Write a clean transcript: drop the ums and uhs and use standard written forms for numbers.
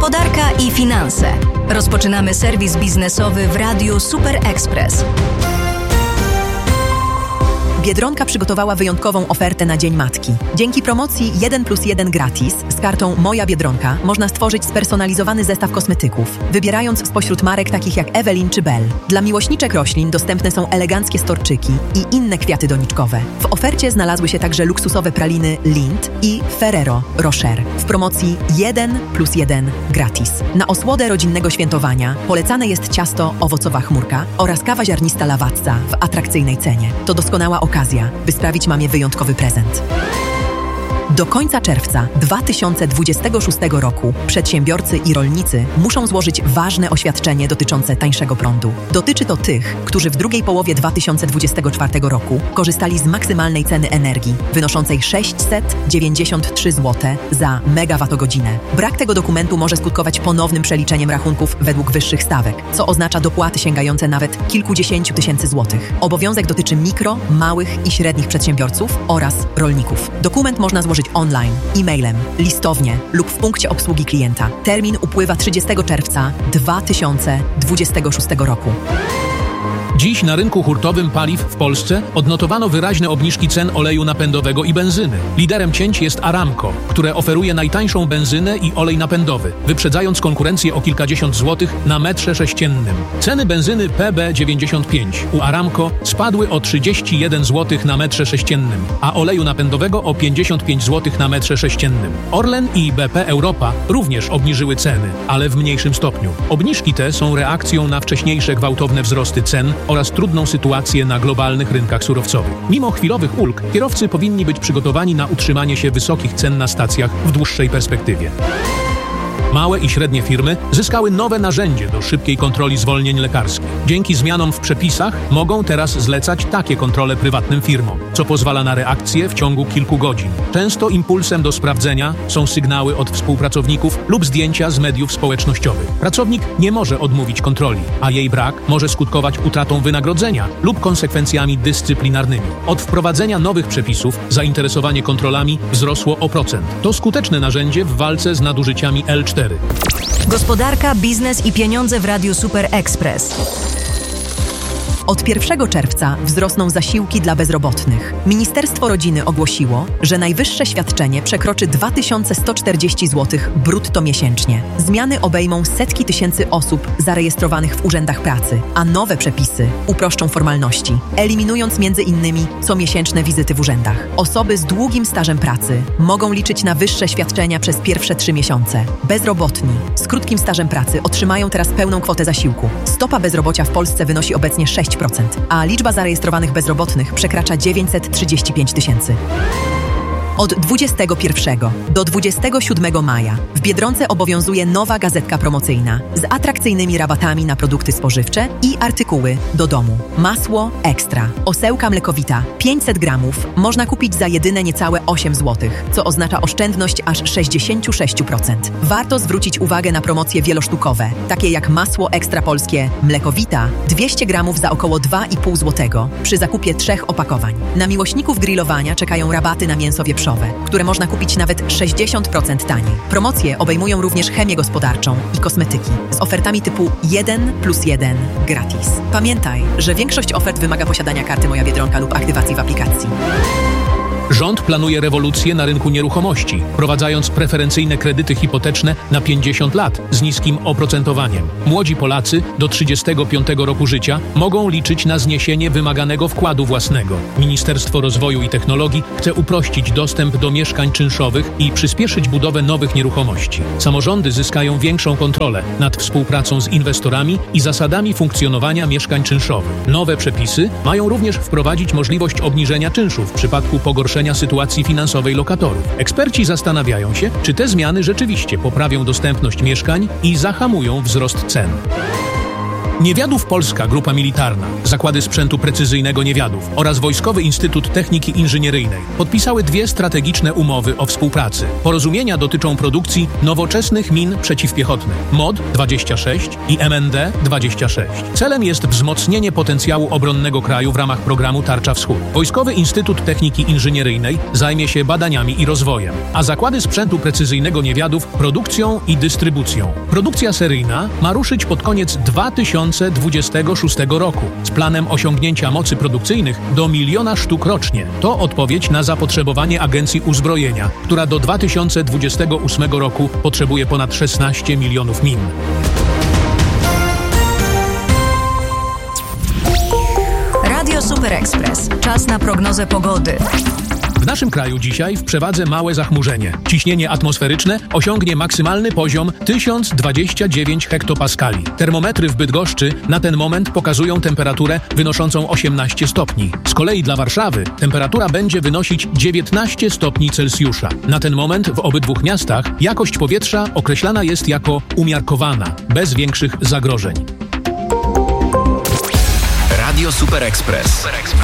Gospodarka i finanse. Rozpoczynamy serwis biznesowy w Radiu Super Express. Biedronka przygotowała wyjątkową ofertę na Dzień Matki. Dzięki promocji 1+1 gratis z kartą Moja Biedronka można stworzyć spersonalizowany zestaw kosmetyków, wybierając spośród marek takich jak Evelyn czy Belle. Dla miłośniczek roślin dostępne są eleganckie storczyki i inne kwiaty doniczkowe. W ofercie znalazły się także luksusowe praliny Lindt i Ferrero Rocher w promocji 1+1 gratis. Na osłodę rodzinnego świętowania polecane jest ciasto owocowa chmurka oraz kawa ziarnista Lavazza w atrakcyjnej cenie. To doskonała okazja, by sprawić mamie wyjątkowy prezent. Do końca czerwca 2026 roku przedsiębiorcy i rolnicy muszą złożyć ważne oświadczenie dotyczące tańszego prądu. Dotyczy to tych, którzy w drugiej połowie 2024 roku korzystali z maksymalnej ceny energii, wynoszącej 693 zł za megawattogodzinę. Brak tego dokumentu może skutkować ponownym przeliczeniem rachunków według wyższych stawek, co oznacza dopłaty sięgające nawet kilkudziesięciu tysięcy złotych. Obowiązek dotyczy mikro, małych i średnich przedsiębiorców oraz rolników. Dokument można złożyć online, e-mailem, listownie lub w punkcie obsługi klienta. Termin upływa 30 czerwca 2026 roku. Dziś na rynku hurtowym paliw w Polsce odnotowano wyraźne obniżki cen oleju napędowego i benzyny. Liderem cięć jest Aramco, które oferuje najtańszą benzynę i olej napędowy, wyprzedzając konkurencję o kilkadziesiąt złotych na metrze sześciennym. Ceny benzyny PB95 u Aramco spadły o 31 zł na metrze sześciennym, a oleju napędowego o 55 zł na metrze sześciennym. Orlen i BP Europa również obniżyły ceny, ale w mniejszym stopniu. Obniżki te są reakcją na wcześniejsze gwałtowne wzrosty cen oraz trudną sytuację na globalnych rynkach surowcowych. Mimo chwilowych ulg, kierowcy powinni być przygotowani na utrzymanie się wysokich cen na stacjach w dłuższej perspektywie. Małe i średnie firmy zyskały nowe narzędzie do szybkiej kontroli zwolnień lekarskich. Dzięki zmianom w przepisach mogą teraz zlecać takie kontrole prywatnym firmom, co pozwala na reakcję w ciągu kilku godzin. Często impulsem do sprawdzenia są sygnały od współpracowników lub zdjęcia z mediów społecznościowych. Pracownik nie może odmówić kontroli, a jej brak może skutkować utratą wynagrodzenia lub konsekwencjami dyscyplinarnymi. Od wprowadzenia nowych przepisów zainteresowanie kontrolami wzrosło o procent. To skuteczne narzędzie w walce z nadużyciami L4. Gospodarka, biznes i pieniądze w Radiu Super Express. Od 1 czerwca wzrosną zasiłki dla bezrobotnych. Ministerstwo Rodziny ogłosiło, że najwyższe świadczenie przekroczy 2140 zł brutto miesięcznie. Zmiany obejmą setki tysięcy osób zarejestrowanych w urzędach pracy, a nowe przepisy uproszczą formalności, eliminując m.in. comiesięczne wizyty w urzędach. Osoby z długim stażem pracy mogą liczyć na wyższe świadczenia przez pierwsze 3 miesiące. Bezrobotni z krótkim stażem pracy otrzymają teraz pełną kwotę zasiłku. Stopa bezrobocia w Polsce wynosi obecnie 6%, a liczba zarejestrowanych bezrobotnych przekracza 935 tysięcy. Od 21 do 27 maja w Biedronce obowiązuje nowa gazetka promocyjna z atrakcyjnymi rabatami na produkty spożywcze i artykuły do domu. Masło Ekstra, osełka mlekowita 500 gramów można kupić za jedyne niecałe 8 zł, co oznacza oszczędność aż 66%. Warto zwrócić uwagę na promocje wielosztukowe, takie jak masło Ekstra polskie mlekowita 200 gramów za około 2,5 zł przy zakupie 3 opakowań. Na miłośników grillowania czekają rabaty na mięso wieprzowe, które można kupić nawet 60% taniej. Promocje obejmują również chemię gospodarczą i kosmetyki z ofertami typu 1+1 gratis. Pamiętaj, że większość ofert wymaga posiadania karty Moja Biedronka lub aktywacji w aplikacji. Rząd planuje rewolucję na rynku nieruchomości, wprowadzając preferencyjne kredyty hipoteczne na 50 lat z niskim oprocentowaniem. Młodzi Polacy do 35 roku życia mogą liczyć na zniesienie wymaganego wkładu własnego. Ministerstwo Rozwoju i Technologii chce uprościć dostęp do mieszkań czynszowych i przyspieszyć budowę nowych nieruchomości. Samorządy zyskają większą kontrolę nad współpracą z inwestorami i zasadami funkcjonowania mieszkań czynszowych. Nowe przepisy mają również wprowadzić możliwość obniżenia czynszu w przypadku pogorszenia sytuacji finansowej lokatorów. Eksperci zastanawiają się, czy te zmiany rzeczywiście poprawią dostępność mieszkań i zahamują wzrost cen. Niewiadów Polska Grupa Militarna, Zakłady Sprzętu Precyzyjnego Niewiadów oraz Wojskowy Instytut Techniki Inżynieryjnej podpisały 2 strategiczne umowy o współpracy. Porozumienia dotyczą produkcji nowoczesnych min przeciwpiechotnych MOD-26 i MND-26. Celem jest wzmocnienie potencjału obronnego kraju w ramach programu Tarcza Wschód. Wojskowy Instytut Techniki Inżynieryjnej zajmie się badaniami i rozwojem, a Zakłady Sprzętu Precyzyjnego Niewiadów produkcją i dystrybucją. Produkcja seryjna ma ruszyć pod koniec 2026 roku z planem osiągnięcia mocy produkcyjnych do 1 000 000 sztuk rocznie. To odpowiedź na zapotrzebowanie Agencji Uzbrojenia, która do 2028 roku potrzebuje ponad 16 milionów min. Radio Super Express. Czas na prognozę pogody. W naszym kraju dzisiaj w przewadze małe zachmurzenie. Ciśnienie atmosferyczne osiągnie maksymalny poziom 1029 hektopaskali. Termometry w Bydgoszczy na ten moment pokazują temperaturę wynoszącą 18 stopni. Z kolei dla Warszawy temperatura będzie wynosić 19 stopni Celsjusza. Na ten moment w obydwu miastach jakość powietrza określana jest jako umiarkowana, bez większych zagrożeń. Radio Super Express.